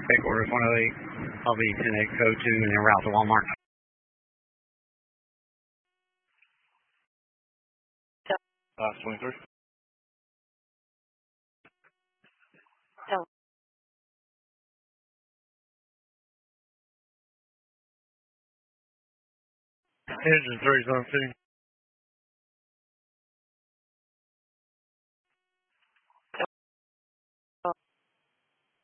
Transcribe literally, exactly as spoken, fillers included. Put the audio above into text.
Pick orders one oh eight. I'll be ten eight code two and then route to Walmart. Uh, twenty-three. So. Engine three's on scene.